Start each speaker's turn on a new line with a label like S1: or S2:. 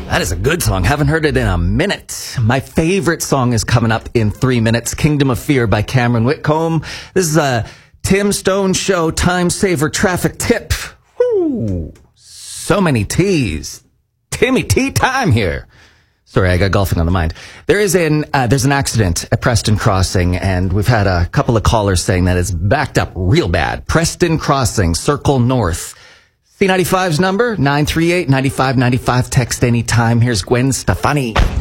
S1: That is a good song. Haven't heard it in a minute. My favorite song is coming up in 3 minutes. Kingdom of Fear by Cameron Whitcomb. This is a Tim Stone Show time saver traffic tip. Woo! So many T's. Timmy T time here. Sorry, I got golfing on the mind. There's an accident at Preston Crossing, and we've had a couple of callers saying that it's backed up real bad. Preston Crossing, Circle North. C95's number, 938-9595. Text anytime. Here's Gwen Stefani.